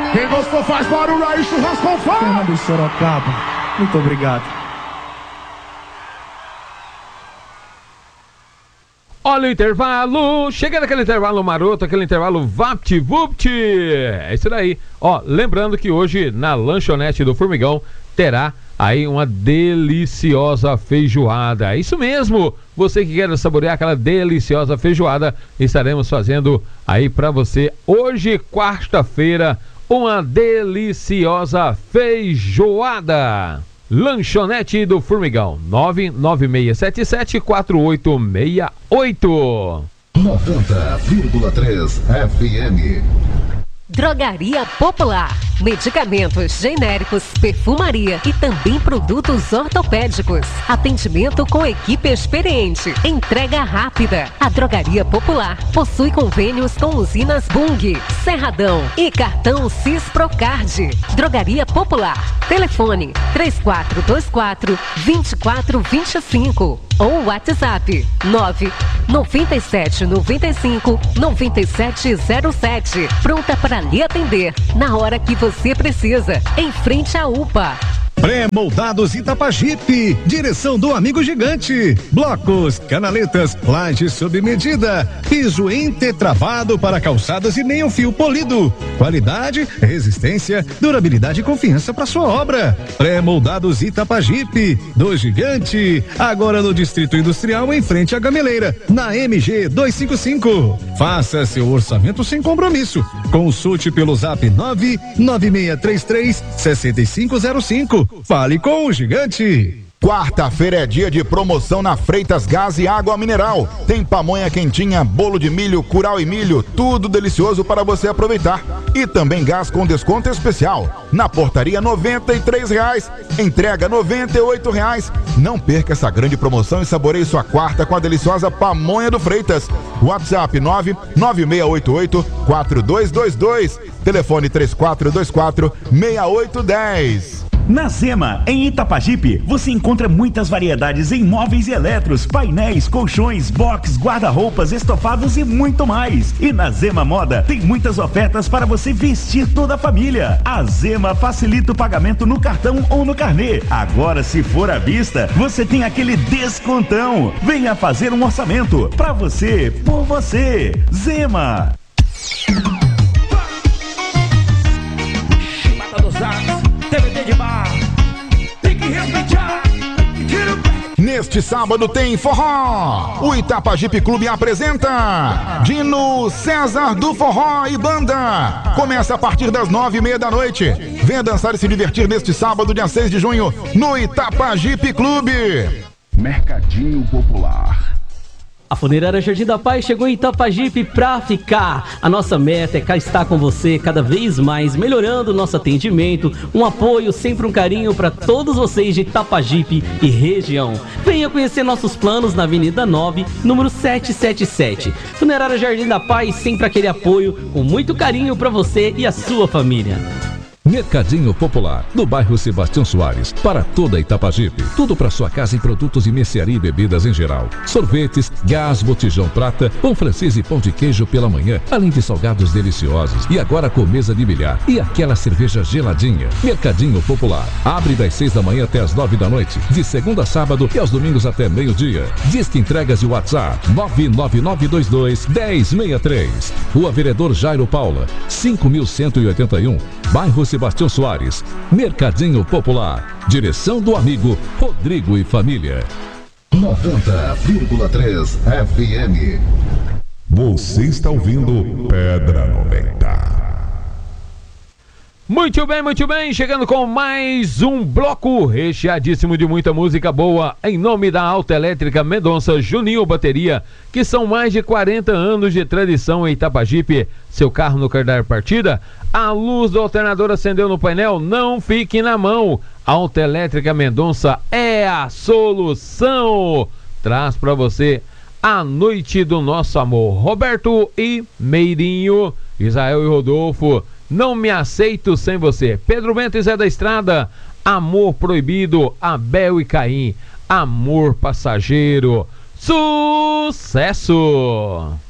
Quem gostou faz barulho aí, churrasco com fome. Fernando Sorocaba, muito obrigado. Olha o intervalo, chega naquele intervalo maroto, aquele intervalo vapt-vupt. É isso daí. Ó, lembrando que hoje na lanchonete do Formigão terá aí uma deliciosa feijoada. É isso mesmo, você que quer saborear aquela deliciosa feijoada, estaremos fazendo aí pra você hoje, quarta-feira, uma deliciosa feijoada. Lanchonete do Formigão, 996774868. 90,3 FM. Drogaria Popular. Medicamentos genéricos, perfumaria e também produtos ortopédicos. Atendimento com equipe experiente. Entrega rápida. A Drogaria Popular possui convênios com usinas Bung, Serradão e cartão Cisprocard. Drogaria Popular. Telefone 3424-2425 ou WhatsApp 99795-9707. Pronta para lhe atender na hora que você precisa, em frente à UPA. Pré-moldados Itapajipe, direção do amigo gigante. Blocos, canaletas, laje sob medida, piso entretravado para calçadas e meio fio polido. Qualidade, resistência, durabilidade e confiança para sua obra. Pré-moldados Itapajipe, do gigante, agora no Distrito Industrial em frente à Gameleira, na MG 255. Faça seu orçamento sem compromisso. Consulte pelo zap 99633-6505. Fale com o gigante. Quarta-feira é dia de promoção na Freitas Gás e Água Mineral. Tem pamonha quentinha, bolo de milho, curau e milho, tudo delicioso para você aproveitar. E também gás com desconto especial. Na portaria R$93, entrega R$98. Não perca essa grande promoção e saboreie sua quarta com a deliciosa pamonha do Freitas. WhatsApp 99688-4222. Telefone 3424-6810. Na Zema, em Itapajipe, você encontra muitas variedades em móveis e eletros, painéis, colchões, box, guarda-roupas, estofados e muito mais. E na Zema Moda, tem muitas ofertas para você vestir toda a família. A Zema facilita o pagamento no cartão ou no carnê. Agora, se for à vista, você tem aquele descontão. Venha fazer um orçamento para você, por você. Zema. TVT de bar, tem que respeitar. Neste sábado tem forró. O Itapajipe Clube apresenta Dino César do Forró e Banda. Começa a partir das 9:30 da noite. Venha dançar e se divertir neste sábado, dia 6 de junho, no Itapajipe Clube. Mercadinho Popular. A Funerária Jardim da Paz chegou em Itapajipe pra ficar. A nossa meta é cá estar com você cada vez mais, melhorando o nosso atendimento, um apoio, sempre um carinho para todos vocês de Itapajipe e região. Venha conhecer nossos planos na Avenida 9, número 777. Funerária Jardim da Paz, sempre aquele apoio, com muito carinho para você e a sua família. Mercadinho Popular, do bairro Sebastião Soares, para toda Itapajipe. Tudo para sua casa em produtos de mercearia e bebidas em geral. Sorvetes, gás, botijão prata, pão francês e pão de queijo pela manhã, além de salgados deliciosos. E agora com mesa de bilhar e aquela cerveja geladinha. Mercadinho Popular, abre das 6 da manhã até as 9 da noite, de segunda a sábado e aos domingos até meio-dia. Disque entregas e WhatsApp 99922-1063. Rua Vereador Jairo Paula, 5181, bairro Sebastião Soares. Mercadinho Popular, direção do amigo Rodrigo e família. 90,3 FM. Você está ouvindo Pedra 90. Muito bem, chegando com mais um bloco recheadíssimo de muita música boa, em nome da Autoelétrica Mendonça, Juninho Bateria, que são mais de 40 anos de tradição em Itapajipe. Seu carro não quer dar partida? A luz do alternador acendeu no painel? Não fique na mão. Autoelétrica Mendonça é a solução. Traz para você a noite do nosso amor. Roberto e Meirinho, Israel e Rodolfo, não me aceito sem você. Pedro Bento e Zé da Estrada, Amor Proibido, Abel e Caim, Amor Passageiro. Sucesso!